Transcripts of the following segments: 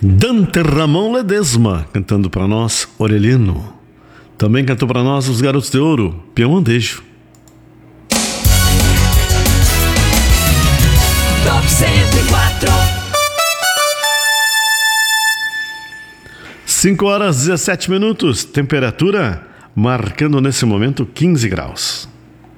Dante Ramon Ledesma, cantando para nós, Orelhino. Também cantou para nós os Garotos de Ouro, Peão Andejo. Top 104. 5 horas 17 minutos, temperatura marcando nesse momento 15 graus.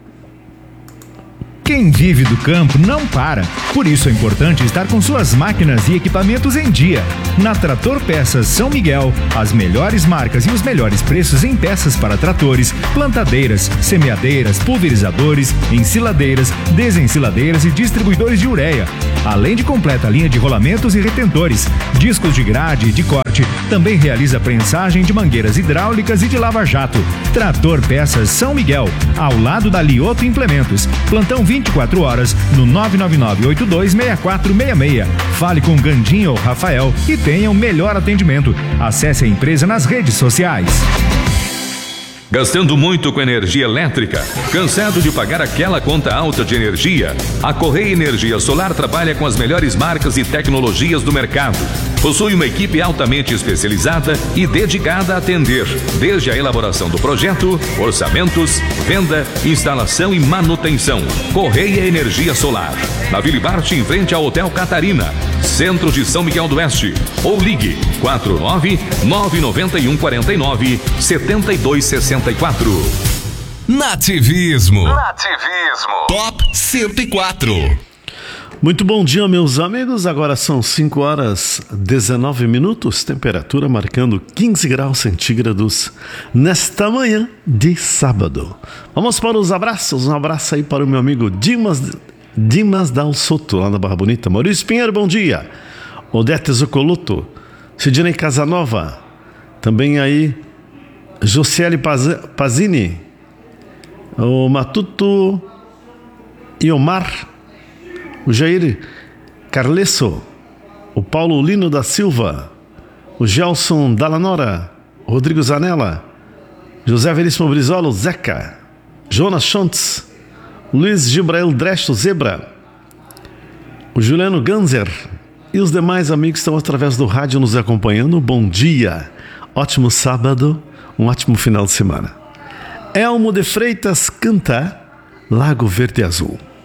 Quem vive do campo não para. Por isso é importante estar com suas máquinas e equipamentos em dia. Na Trator Peças São Miguel, as melhores marcas e os melhores preços em peças para tratores, plantadeiras, semeadeiras, pulverizadores, ensiladeiras, desensiladeiras e distribuidores de ureia. Além de completa linha de rolamentos e retentores, discos de grade e de corte. Também realiza prensagem de mangueiras hidráulicas e de lava-jato. Trator Peças São Miguel, ao lado da Lioto Implementos. Plantão 24 horas no 999-826466. Fale com Gandinho ou Rafael e tenha o melhor atendimento. Acesse a empresa nas redes sociais. Gastando muito com energia elétrica? Cansado de pagar aquela conta alta de energia? A Correia Energia Solar trabalha com as melhores marcas e tecnologias do mercado. Possui uma equipe altamente especializada e dedicada a atender, desde a elaboração do projeto, orçamentos, venda, instalação e manutenção. Correia Energia Solar. Na Vila Bart, em frente ao Hotel Catarina, centro de São Miguel do Oeste. Ou ligue 49-99149-7264. Nativismo. Top 104. Muito bom dia, meus amigos. Agora são 5 horas 19 minutos, temperatura marcando 15 graus centígrados nesta manhã de sábado. Vamos para os abraços. Um abraço aí para o meu amigo Dimas Dal Soto, lá na Barra Bonita. Maurício Pinheiro, bom dia. Odete Zucoluto, Sidney Casanova, também aí Josiele Pazini, o Matuto Iomar, o Jair Carlesso, o Paulo Lino da Silva, o Gelson Dallanora, o Rodrigo Zanella, José Veríssimo Brizola, o Zeca, Jonas Schontz, Luiz Gibrael Dresto Zebra, o Juliano Ganzer e os demais amigos que estão através do rádio nos acompanhando. Bom dia, ótimo sábado, um ótimo final de semana. Elmo de Freitas canta Lago Verde Azul.